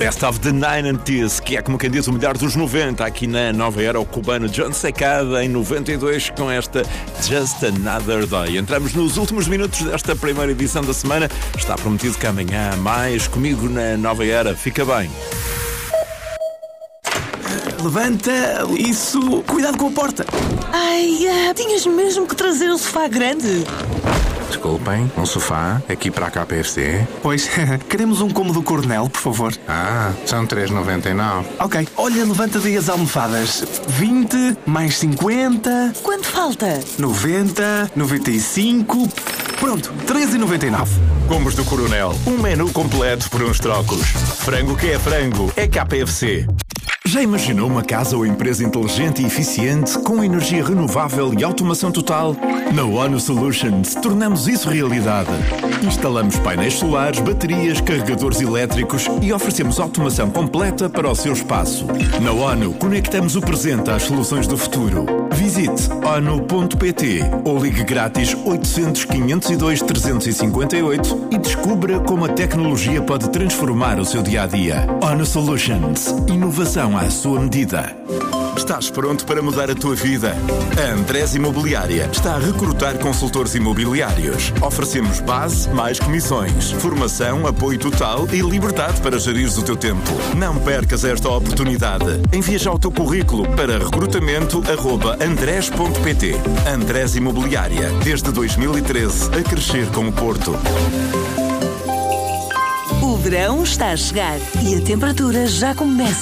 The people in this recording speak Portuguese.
Best of the 90s, que é como quem diz o melhor dos 90, aqui na Nova Era, o cubano John Secada em 92 com esta Just Another Day. Entramos nos últimos minutos desta primeira edição da semana. Está prometido que amanhã há mais comigo na Nova Era. Fica bem. Levanta, isso, cuidado com a porta. Ai, tinhas mesmo que trazer o sofá grande. Desculpem, um sofá aqui para a KFC? Pois, queremos um cômodo coronel, por favor. São 3,99. Ok, olha, levanta daí as almofadas. 20, mais 50... Quanto falta? 90, 95... Pronto, 13,99. Combos do Coronel, um menu completo por uns trocos. Frango que é frango, é KFC. Já imaginou uma casa ou empresa inteligente e eficiente com energia renovável e automação total? Na ONU Solutions tornamos isso realidade. Instalamos painéis solares, baterias, carregadores elétricos e oferecemos automação completa para o seu espaço. Na ONU conectamos o presente às soluções do futuro. Visite onu.pt ou ligue grátis 800 502 358 e descubra como a tecnologia pode transformar o seu dia-a-dia. ONU Solutions. Inovação à sua medida. Estás pronto para mudar a tua vida? A Andrés Imobiliária está a recrutar consultores imobiliários. Oferecemos base mais comissões, formação, apoio total e liberdade para gerires o teu tempo. Não percas esta oportunidade. Envia já o teu currículo para recrutamento@andres.pt. Andrés Imobiliária, desde 2013, a crescer com o Porto. O verão está a chegar e a temperatura já começa